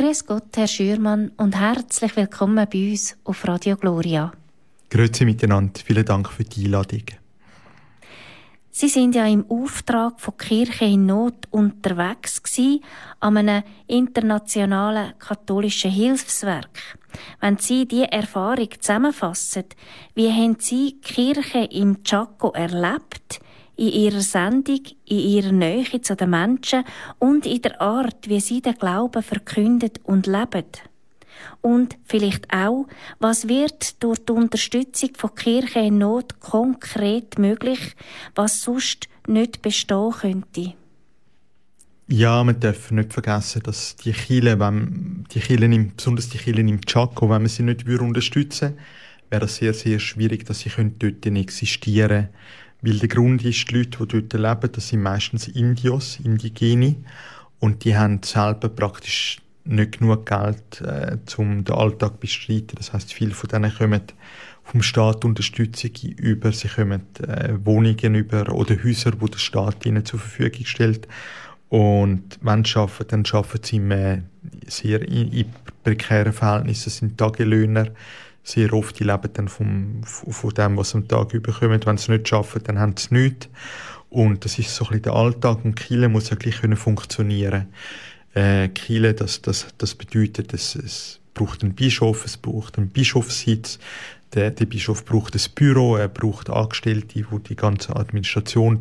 Grüß Gott, Herr Schürmann, und herzlich willkommen bei uns auf Radio Gloria. Grüezi miteinander, vielen Dank für die Einladung. Sie sind ja im Auftrag von Kirche in Not unterwegs gewesen, an einem internationalen katholischen Hilfswerk. Wenn Sie diese Erfahrung zusammenfassen, wie haben Sie die Kirche im Chaco erlebt, in Ihrer Sendung, in Ihrer Nähe zu den Menschen und in der Art, wie Sie den Glauben verkündet und leben? Und vielleicht auch, was wird durch die Unterstützung von Kirche in Not konkret möglich, was sonst nicht bestehen könnte? Ja, man darf nicht vergessen, dass die Kirche, besonders die Kirche im Chaco, wenn man sie nicht unterstützen würde, wäre es sehr, sehr schwierig, dass sie dort existieren können. Weil der Grund ist, die Leute, die dort leben, das sind meistens Indigene, und die haben selber praktisch nicht genug Geld, um den Alltag zu bestreiten. Das heisst, viele von denen kommen vom Staat Unterstützung über. Sie kommen Wohnungen über oder Häuser, die der Staat ihnen zur Verfügung stellt. Und wenn sie arbeiten, dann arbeiten sie sehr in prekären Verhältnissen. Das sind Tagelöhner. Sehr oft, die leben dann von dem, was sie am Tag überkommen. Wenn sie nicht arbeiten, dann haben sie nichts. Und das ist so ein bisschen der Alltag. Und Kirche muss ja gleich funktionieren. Kirche, das bedeutet, es braucht einen Bischof, es braucht einen Bischofssitz. Der Bischof braucht ein Büro, er braucht Angestellte, die die ganze Administration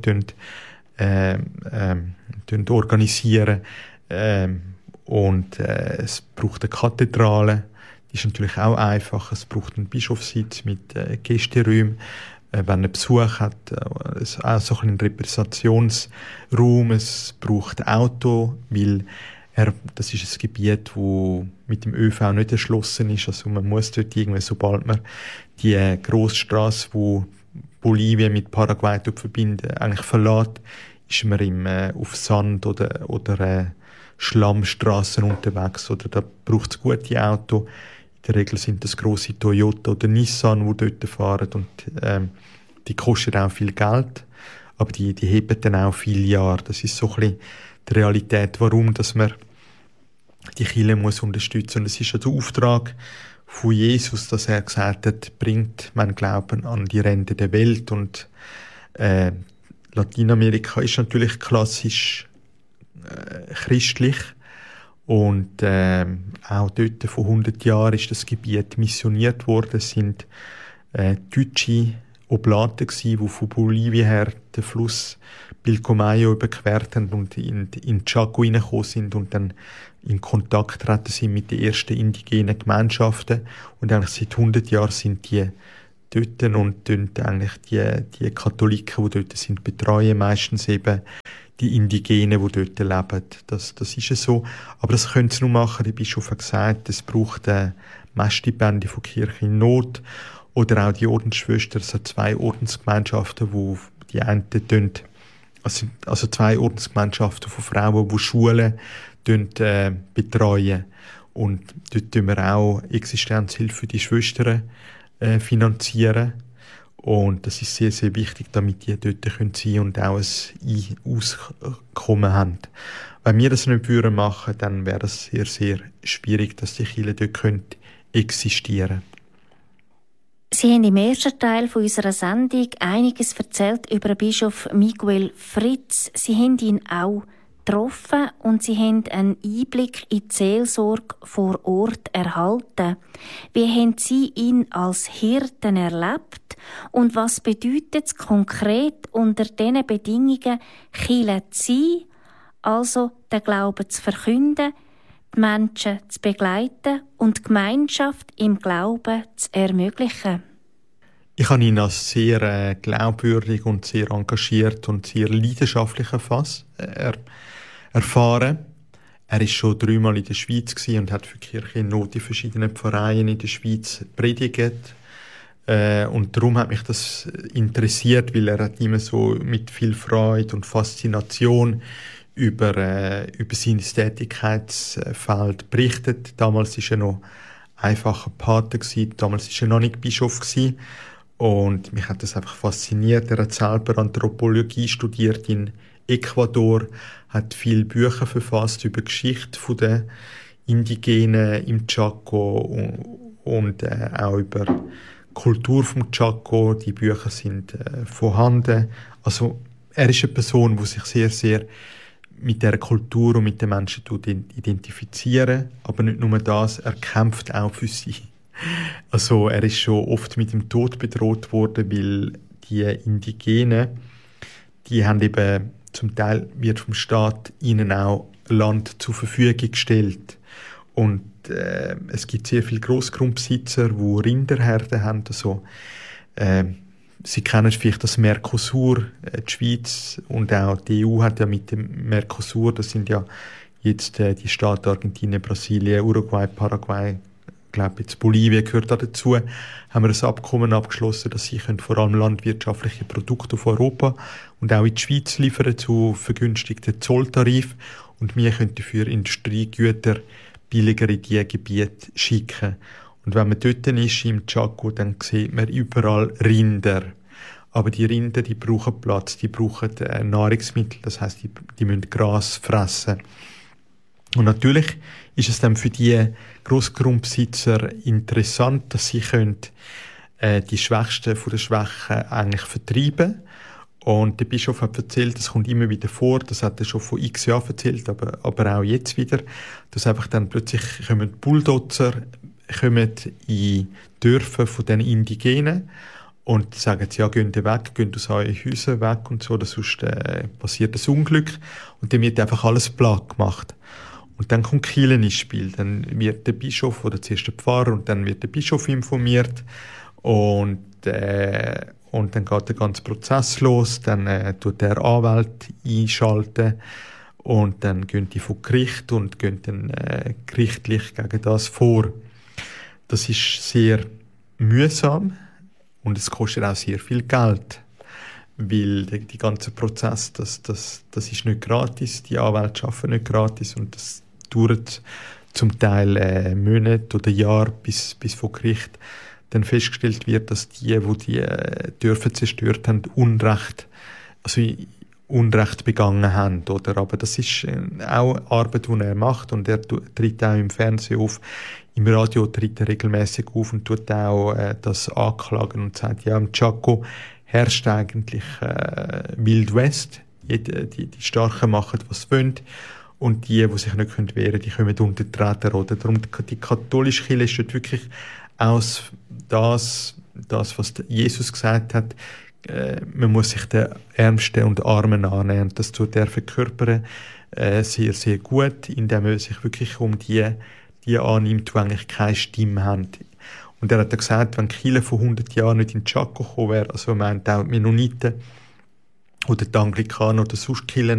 organisieren. Und es braucht eine Kathedrale. Die ist natürlich auch einfach. Es braucht einen Bischofssitz mit Gästeräumen. Wenn er Besuch hat, auch so einen Repräsentationsraum. Es braucht Auto, weil das ist ein Gebiet, das mit dem ÖV nicht erschlossen ist. Also man muss dort irgendwie, sobald man die Grossstrasse, die Bolivien mit Paraguay verbindet, eigentlich verlässt, ist man auf Sand oder Schlammstrassen unterwegs. Oder da braucht es gute Autos. In der Regel sind das grosse Toyota oder Nissan, die dort fahren. Und die kosten auch viel Geld. Aber die heben dann auch viele Jahre. Das ist so ein bisschen die Realität, warum dass man die Kirche muss unterstützen. Und es ist ja der Auftrag von Jesus, dass er gesagt hat, bringt mein Glauben an die Ränder der Welt. Und Lateinamerika ist natürlich klassisch christlich. Und auch dort vor 100 Jahren ist das Gebiet missioniert worden. Es sind deutsche Oblaten gsi, die von Bolivien her den Fluss Pilcomayo überquert haben und in Chaco hineingekommen sind und dann in Kontakt treten sind mit den ersten indigenen Gemeinschaften. Und eigentlich seit 100 Jahren sind die dort und eigentlich die Katholiken, die dort sind, betreuen meistens eben die Indigenen, die dort leben. Das ist ja so. Aber das können sie nur machen. Der Bischof hat gesagt, es braucht Messstipendien von Kirche in Not. Oder auch die Ordensschwestern. Es hat 2 Ordensgemeinschaften, wo die einen also 2 Ordensgemeinschaften von Frauen, die Schulen betreuen. Und dort tun wir auch Existenzhilfe für die Schwestern finanzieren. Und das ist sehr, sehr wichtig, damit die dort sein können und auch ein Auskommen haben. Wenn wir das nicht machen würden, dann wäre es sehr, sehr schwierig, dass die Kirche dort existieren können. Sie haben im ersten Teil von unserer Sendung einiges erzählt über Bischof Miguel Fritz. Sie haben ihn auch getroffen und Sie haben einen Einblick in die Seelsorge vor Ort erhalten. Wie haben Sie ihn als Hirten erlebt und was bedeutet es konkret unter diesen Bedingungen, Kirche zu sein, also den Glauben zu verkünden, die Menschen zu begleiten und die Gemeinschaft im Glauben zu ermöglichen? Ich habe ihn als sehr glaubwürdig und sehr engagiert und sehr leidenschaftlich erfahren. Er war schon 3-mal in der Schweiz und hat für Kirche in Not in verschiedenen Pfarreien in der Schweiz predigt. Und darum hat mich das interessiert, weil er hat immer so mit viel Freude und Faszination über sein Tätigkeitsfeld berichtet. Damals war er noch einfacher Pater, damals war er noch nicht Bischof. Und mich hat das einfach fasziniert. Er hat selber Anthropologie studiert in Ecuador, hat viele Bücher verfasst über die Geschichte der Indigenen im Chaco und auch über die Kultur vom Chaco. Die Bücher sind vorhanden. Also er ist eine Person, die sich sehr, sehr mit der Kultur und mit den Menschen identifizieren. Aber nicht nur das, er kämpft auch für sie. Also er ist schon oft mit dem Tod bedroht worden, weil die Indigenen, die haben eben, zum Teil wird vom Staat ihnen auch Land zur Verfügung gestellt. Und es gibt sehr viele Grossgrundbesitzer, die Rinderherden haben. Also, Sie kennen vielleicht das Mercosur, die Schweiz und auch die EU hat ja mit dem Mercosur, das sind ja jetzt die Staaten Argentinien, Brasilien, Uruguay, Paraguay, ich glaube jetzt Bolivien gehört da dazu, haben wir ein Abkommen abgeschlossen, dass sie können vor allem landwirtschaftliche Produkte auf Europa und auch in die Schweiz liefern zu vergünstigten Zolltarif und wir können dafür Industriegüter billiger in diese Gebiete schicken. Und wenn man dort ist, im Chaco, dann sieht man überall Rinder. Aber die Rinder, die brauchen Platz, die brauchen Nahrungsmittel, das heisst, die müssen Gras fressen. Und natürlich ist es dann für die Grossgrundbesitzer interessant, dass sie können, die Schwächsten von den Schwachen eigentlich vertreiben. Und der Bischof hat erzählt, das kommt immer wieder vor, das hat er schon vor x Jahren erzählt, aber auch jetzt wieder, dass einfach dann plötzlich kommen Bulldozer, kommen in Dörfer von den Indigenen und sagen sie, ja, geht weg, geht aus euren Häusern weg und so, sonst passiert ein Unglück. Und dann wird einfach alles platt gemacht. Und dann kommt Kirche ins Spiel. Dann wird der Bischof oder zuerst der Pfarrer und dann wird der Bischof informiert und dann geht der ganze Prozess los. Dann tut der Anwalt einschalten und dann gehen die vor Gericht und gehen dann gerichtlich gegen das vor. Das ist sehr mühsam und es kostet auch sehr viel Geld, weil die ganze Prozess, das ist nicht gratis, die Anwälte arbeiten nicht gratis und das dauert zum Teil Monate oder Jahre, bis vor Gericht dann festgestellt wird, dass die Dörfer zerstört haben, Unrecht begangen haben, oder? Aber das ist auch Arbeit, die er macht und er tritt auch im Fernsehen auf, im Radio tritt er regelmäßig auf und tut auch das anklagen und sagt, ja, im Chaco herrscht eigentlich Wild West. Die Starken machen, was sie wollen. Und die sich nicht wehren können, die kommen unter die Räder. Oder? Darum, die katholische Kirche ist dort wirklich aus das, was Jesus gesagt hat, man muss sich den Ärmsten und Armen annehmen. Das tut er verkörpern sehr, sehr gut, indem er sich wirklich um die annimmt, die eigentlich keine Stimme haben. Und er hat gesagt, wenn die Kirche vor 100 Jahren nicht in den Chaco gekommen wäre, also er meint auch die Mennoniten oder die Anglikaner oder sonst Kirchen